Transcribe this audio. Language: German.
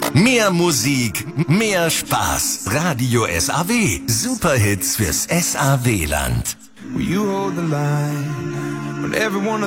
Mehr Musik, mehr Spaß. Radio SAW. Superhits fürs SAW-Land. Will you hold the line when everyone